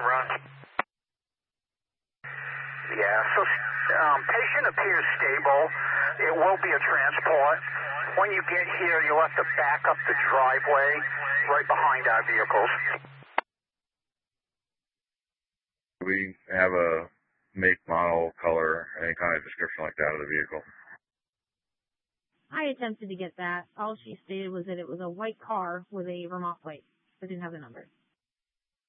run. Yeah, so patient appears stable. It will be a transport. When you get here, you'll have to back up the driveway right behind our vehicles. Do we have a make, model, color, any kind of description like that of the vehicle? I attempted to get that. All she stated was that it was a white car with a Vermont plate. It didn't have the number.